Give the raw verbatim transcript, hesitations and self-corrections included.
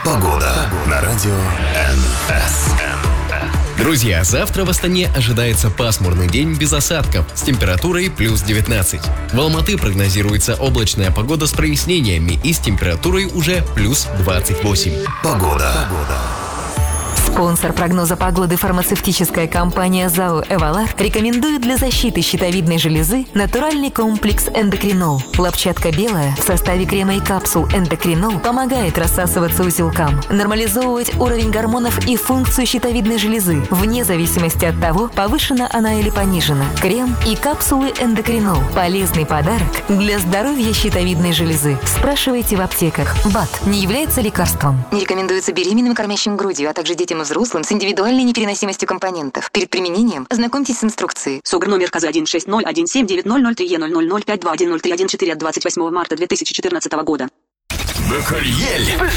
Погода на радио эн эс. Друзья, завтра в Астане ожидается пасмурный день без осадков с температурой плюс девятнадцать. В Алматы прогнозируется облачная погода с прояснениями и с температурой уже плюс двадцать восемь. Погода. Погода. Спонсор прогноза погоды фармацевтическая компания ЗАО «Эвалар» рекомендует для защиты щитовидной железы натуральный комплекс «Эндокринол». Хлопчатка белая в составе крема и капсул «Эндокринол» помогает рассасываться узелкам, нормализовывать уровень гормонов и функцию щитовидной железы, вне зависимости от того, повышена она или понижена. Крем и капсулы «Эндокринол» – полезный подарок для здоровья щитовидной железы. Спрашивайте в аптеках. БАД не является лекарством. Не рекомендуется беременным и кормящим грудью, а также детям и взрослым с индивидуальной непереносимостью компонентов. Перед применением ознакомьтесь с инструкцией. СОГР номер КАЗа один шесть ноль один семь девять ноль ноль три Е ноль ноль ноль пять два один ноль три один четыре от двадцать восьмого марта две тысячи четырнадцатого года. Бакальель.